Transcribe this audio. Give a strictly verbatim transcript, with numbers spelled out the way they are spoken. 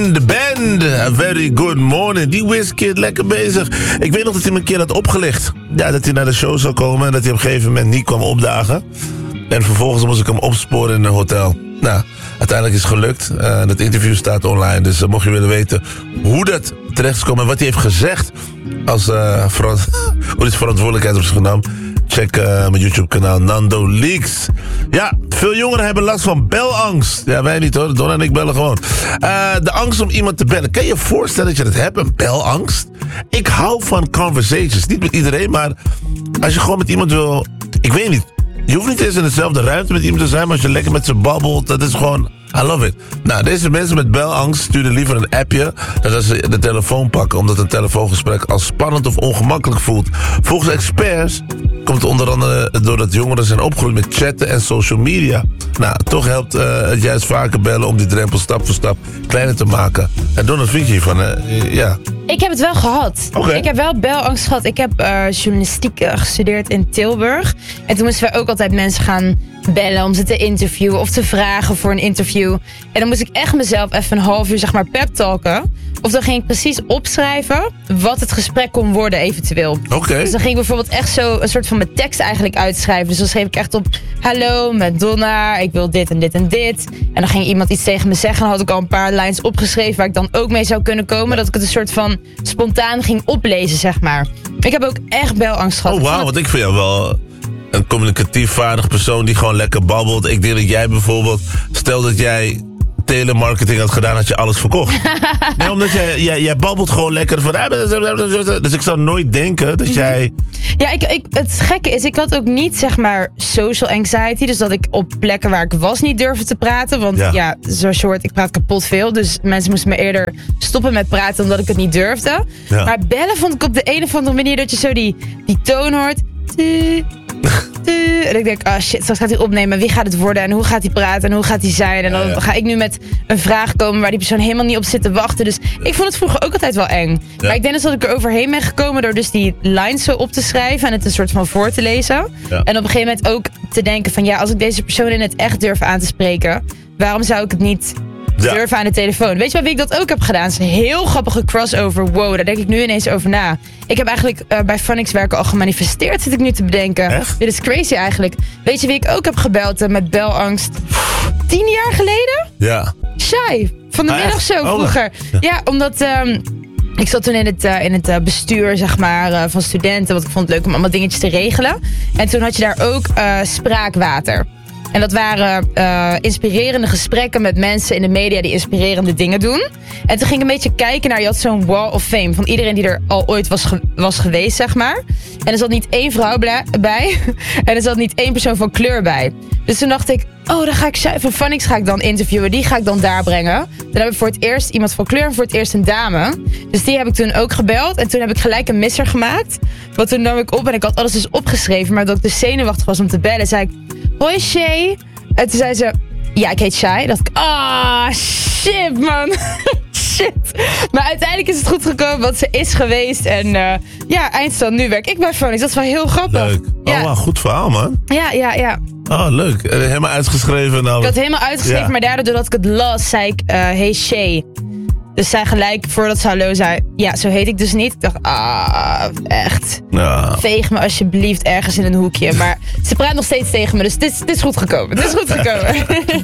De band, a very good morning. Die Wizkid, lekker bezig. Ik weet nog dat hij me een keer had opgelicht. Ja, dat hij naar de show zou komen en dat hij op een gegeven moment niet kwam opdagen. En vervolgens moest ik hem opsporen in een hotel. Nou, uiteindelijk is het gelukt. Uh, het interview staat online, dus uh, mocht je willen weten hoe dat terecht is gekomen en wat hij heeft gezegd als uh, verant- hoe hij verantwoordelijkheid op zich genomen. Check uh, mijn YouTube-kanaal Nando Leaks. Ja, veel jongeren hebben last van belangst. Ja, wij niet hoor. Don en ik bellen gewoon. Uh, de angst om iemand te bellen. Kan je je voorstellen dat je dat hebt, een belangst? Ik hou van conversations. Niet met iedereen, maar als je gewoon met iemand wil... Ik weet niet. Je hoeft niet eens in dezelfde ruimte met iemand te zijn, maar als je lekker met ze babbelt, dat is gewoon... I love it. Nou, deze mensen met belangst sturen liever een appje dan dat ze de telefoon pakken, omdat een telefoongesprek als spannend of ongemakkelijk voelt. Volgens experts komt het onder andere doordat jongeren zijn opgegroeid met chatten en social media. Nou, toch helpt uh, het juist vaker bellen om die drempel stap voor stap kleiner te maken. En Don, wat vind je hiervan? Uh, ja. Ik heb het wel gehad. Okay. Ik heb wel belangst gehad. Ik heb uh, journalistiek uh, gestudeerd in Tilburg. En toen moesten wij ook altijd mensen gaan bellen om ze te interviewen of te vragen voor een interview. En dan moest ik echt mezelf even een half uur zeg maar peptalken. Of dan ging ik precies opschrijven wat het gesprek kon worden eventueel. Oké. Okay. Dus dan ging ik bijvoorbeeld echt zo een soort van mijn tekst eigenlijk uitschrijven. Dus dan schreef ik echt op: hallo, met Donna, ik wil dit en dit en dit. En dan ging iemand iets tegen me zeggen. Dan had ik al een paar lines opgeschreven waar ik dan ook mee zou kunnen komen. Dat ik het een soort van spontaan ging oplezen, zeg maar. Ik heb ook echt belangst gehad. Oh wauw, want ik vind jou wel een communicatief vaardig persoon die gewoon lekker babbelt. Ik denk dat jij bijvoorbeeld, stel dat jij telemarketing had gedaan, had je alles verkocht. Nee, omdat jij, jij, jij babbelt gewoon lekker van... Dus ik zou nooit denken dat jij... Ja, ik, ik, het gekke is, ik had ook niet, zeg maar, social anxiety. Dus dat ik op plekken waar ik was niet durfde te praten. Want ja, ja zoals je hoort, ik praat kapot veel. Dus mensen moesten me eerder stoppen met praten omdat ik het niet durfde. Ja. Maar bellen vond ik op de een of andere manier dat je zo die, die toon hoort. En ik denk, ah oh shit, straks gaat hij opnemen. Wie gaat het worden en hoe gaat hij praten en hoe gaat hij zijn? En dan ja, ja. ga ik nu met een vraag komen waar die persoon helemaal niet op zit te wachten. Dus ik vond het vroeger ook altijd wel eng. Ja. Maar ik denk dus dat ik er overheen ben gekomen door dus die lines zo op te schrijven en het een soort van voor te lezen. Ja. En op een gegeven moment ook te denken van ja, als ik deze persoon in het echt durf aan te spreken, waarom zou ik het niet... Ja. durven aan de telefoon. Weet je bij wie ik dat ook heb gedaan? Het is een heel grappige crossover. Wow, daar denk ik nu ineens over na. Ik heb eigenlijk uh, bij Phonics werken al gemanifesteerd, zit ik nu te bedenken. Echt? Dit is crazy eigenlijk. Weet je wie ik ook heb gebeld uh, met belangst? Tien jaar geleden? Ja. Shai, van de ah, middag zo vroeger. Oh, ja. ja, omdat... Um, ik zat toen in het, uh, in het uh, bestuur zeg maar, uh, van studenten. Want ik vond het leuk om allemaal dingetjes te regelen. En toen had je daar ook uh, spraakwater. En dat waren uh, inspirerende gesprekken met mensen in de media die inspirerende dingen doen. En toen ging ik een beetje kijken naar, je had zo'n wall of fame van iedereen die er al ooit was, ge- was geweest, zeg maar. En er zat niet één vrouw bla- bij. En er zat niet één persoon van kleur bij. Dus toen dacht ik, oh, dan ga ik van Phonics ga ik dan interviewen. Die ga ik dan daar brengen. Dan heb ik voor het eerst iemand van kleur en voor het eerst een dame. Dus die heb ik toen ook gebeld. En toen heb ik gelijk een misser gemaakt. Want toen nam ik op en ik had alles dus opgeschreven. Maar dat ik dus zenuwachtig was om te bellen, zei ik... Hoi Shay. En toen zei ze, ja, ik heet Shay. Dacht ik, ah, oh, shit man. Shit. Maar uiteindelijk is het goed gekomen, want ze is geweest. En uh, ja, eindstand, nu werk ik bij Phonics. Dat is wel heel grappig. Leuk. Ja. Oh, wow, goed verhaal, man. Ja, ja, ja. Oh, leuk. Helemaal uitgeschreven. Nou. Ik had het helemaal uitgeschreven, ja. Maar daardoor, doordat ik het las, zei ik, uh, hey Shay. Dus zij gelijk, voordat ze hallo zei, ja, zo heet ik dus niet. Ik dacht, ah, echt. Ja. Veeg me alsjeblieft ergens in een hoekje. Maar ze praat nog steeds tegen me, dus het is, het is goed gekomen. Het is goed gekomen.